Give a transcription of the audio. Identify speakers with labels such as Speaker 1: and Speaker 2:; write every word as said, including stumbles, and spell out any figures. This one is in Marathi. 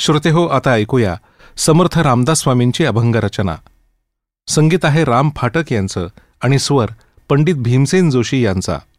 Speaker 1: श्रोतेहो, आता ऐकूया समर्थ रामदास स्वामींची अभंग रचना. संगीत आहे राम फाटक यांचं आणि स्वर पंडित भीमसेन जोशी यांचा.